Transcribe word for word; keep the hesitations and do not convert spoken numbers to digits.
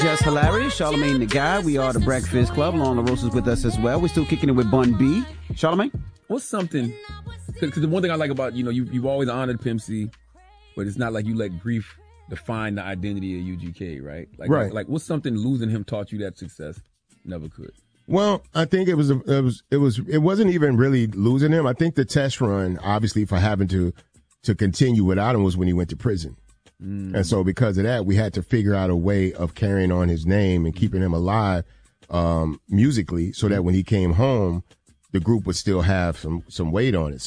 Just hilarious. Charlamagne the Guy. We are the Breakfast Club. Along the Roasters with us as well. We're still kicking it with Bun B. Charlamagne? What's something? Because the one thing I like about, you know, you, you've always honored Pimp C, but it's not like you let grief define the identity of U G K, right? Like, right. Like, like, what's something losing him taught you that success never could? Well, I think it was, a, it was, it was, it wasn't even really losing him. I think the test run, obviously, for having to, to continue without him was when he went to prison. Mm. And so because of that, we had to figure out a way of carrying on his name and keeping him alive, um, musically so that when he came home, the group would still have some, some weight on it.